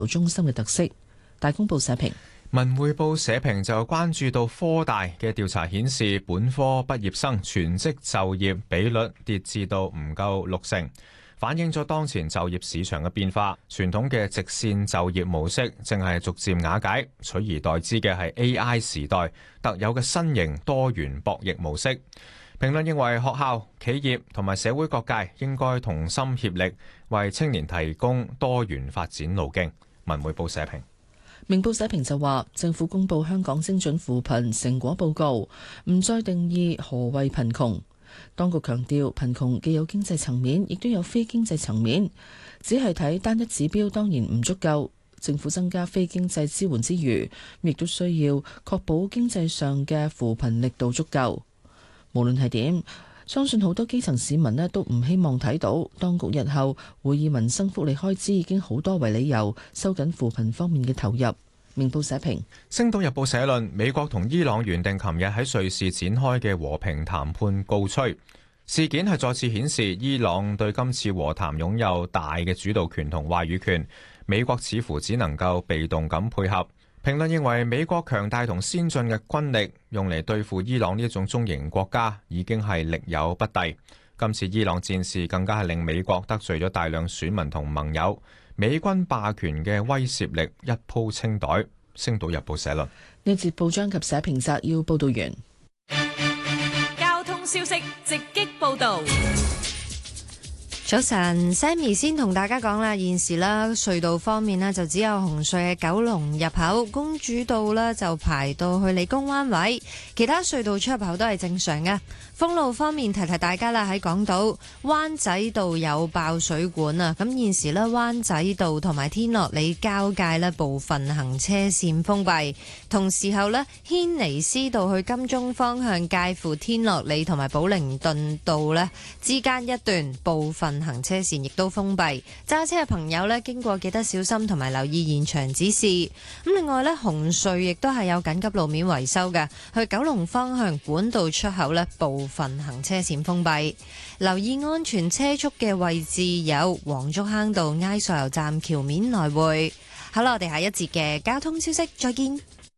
中心嘅特色。大公報社評。 文匯報社評就關注到科大嘅調查顯示，本科畢業生全職就業比率跌至到唔夠60%，反映咗當前就業市場嘅變化。傳統嘅直線就業模式正係逐漸瓦解，取而代之嘅係 AI 時代特有嘅新型多元博弈模式。評論認為，學校、企業同埋社會各界應該同心協力，為青年提供多元發展路徑。文匯報社評。 明報社評就話，政府公布香港精準扶貧成果報告，唔再定義何謂貧窮。當局強調，貧窮既有經濟層面，亦都有非經濟層面，只係睇單一指標當然唔足夠。政府增加非經濟支援之餘，亦都需要確保經濟上嘅扶貧力度足夠。無論係點，相信好多基層市民都唔希望睇到當局日後會以民生福利開支已經好多為理由，收緊扶貧方面嘅投入。明報社評。 星島日報社論，美國同伊朗原定琴日喺瑞士展開嘅和平談判告吹，事件係再次顯示伊朗對今次和談擁有大嘅主導權同話語權，美國似乎只能夠被動咁配合。評論認為，美國強大同先進嘅軍力用嚟對付伊朗呢一種中型國家已經係力有不逮。今次伊朗戰事更加係令美國得罪咗大量選民同盟友，美軍霸權嘅威懾力一鋪清袋。星島日報社論。 呢節報章及社評摘要報道完。 交通消息直擊報道。 早晨 ，Sammy 先同大家講啦，現時啦隧道方面呢，就只有紅隧嘅九龍入口、公主道呢就排到去理工灣位，其他隧道出入口都係正常嘅。封路方面，提提大家啦，喺港島灣仔道有爆水管啊，咁現時呢，灣仔道同埋天樂里交界呢部分行車線封閉，同時候呢，軒尼詩道去金鐘方向介乎天樂里同埋寶靈頓道呢之間一段部分行車線亦都封閉，揸車嘅朋友呢，經過記得小心同埋留意現場指示。咁另外呢，紅隧亦都係有緊急路面維修嘅，去九龍方向管道出口呢部分行車線封閉，留意安全車速嘅位置有黃竹坑道埃索油站橋面來回。好啦，我哋下一節嘅交通消息再見。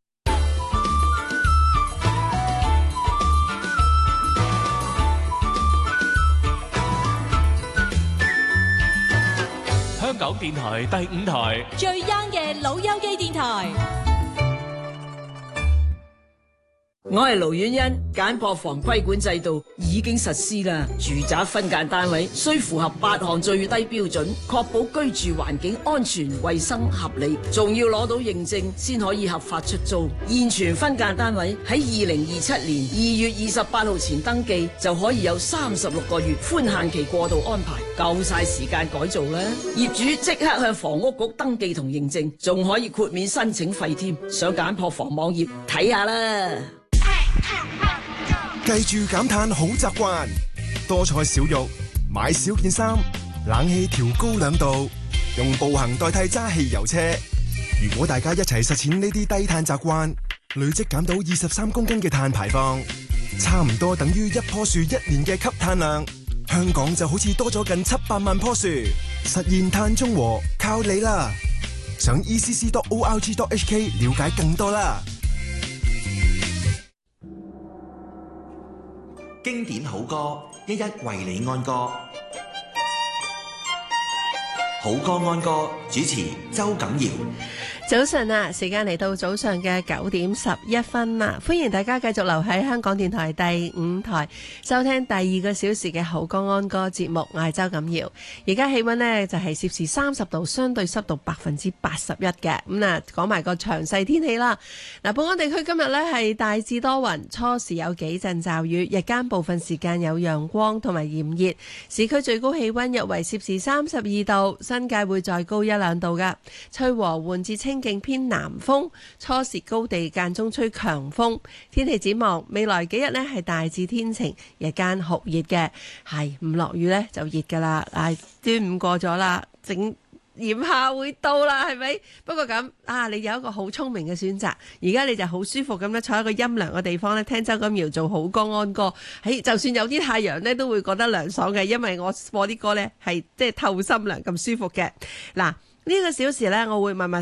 香港電台第5台最 young 嘅老友記電台。 我係盧婉欣，簡樸房規管制度已經實施啦。住宅分間單位需符合8項最低標準，確保居住環境安全、衛生、合理，仲要攞到認證先可以合法出租。現存分間單位喺2027年2月28號前登記，就可以有36個月寬限期過渡安排，夠晒時間改造啦。業主即刻向房屋局登記同認證，仲可以豁免申請費添。上簡樸房網頁睇下啦。 記住減碳好習慣，多菜少肉，買少件衫，冷氣調高2度，用步行代替揸汽油車。如果大家一齊實踐呢啲低碳習慣，累積減到23公斤嘅碳排放，差唔多等於一棵樹1年嘅吸碳量。香港就好似多咗近700萬棵樹，實現碳中和靠你啦！上 ECC.org.hk 了解更多啦。 經典好歌，一一為你安歌。好歌安歌，主持周錦堯。 早晨啊，時間嚟到早上嘅9點11分啦，歡迎大家繼續留喺香港電台第5台收聽第2個小時嘅好歌安歌節目，我係周錦堯。而家氣溫呢就係攝氏30度，相對濕度81%嘅。咁啊，講埋個詳細天氣啦。嗱，本港地區今日呢係大致多雲，初時有幾陣驟雨，日間部分時間有陽光同埋炎熱，市區最高氣溫約為攝氏32度，新界會再高1-2度噶，吹和緩至清勁偏南風，初時高地間中吹強風。天氣展望未來幾日呢係大致天晴，日間酷熱嘅，係唔落雨呢就熱噶啦。端午過咗啦，整炎夏會到啦，係咪？不過咁啊，你有一個好聰明嘅選擇，而家你就好舒服咁咧，坐喺一個陰涼嘅地方咧，聽周錦堯做好歌安歌。就算有啲太陽咧，都會覺得涼爽嘅，因為我播啲歌咧係即係透心涼咁舒服嘅。嗱。 呢個小時呢，我會默默